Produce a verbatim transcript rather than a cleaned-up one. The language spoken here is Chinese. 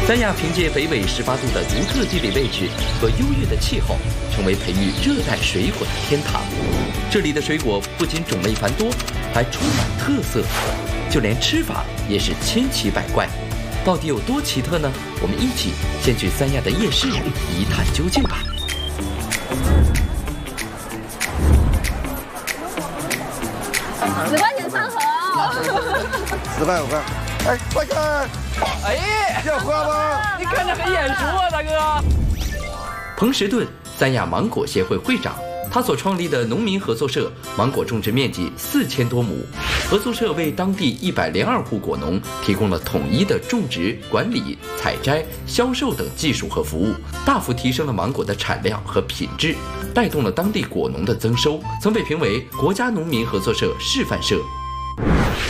三亚凭借北纬十八度的独特地理位置和优越的气候，成为培育热带水果的天堂。这里的水果不仅种类繁多，还充满特色，就连吃法也是千奇百怪。到底有多奇特呢？我们一起先去三亚的夜市一探究竟吧。 十块钱三盒哦。 十块五块。哎，快看！ 哎， 要喝吗？ 你看着很眼熟啊，大哥。 彭石盾，三亚芒果协会会长，他所创立的农民合作社，芒果种植面积四千多亩。合作社为当地一百零二户果农提供了统一的种植、管理、采摘、销售等技术和服务，大幅提升了芒果的产量和品质，带动了当地果农的增收，曾被评为国家农民合作社示范社。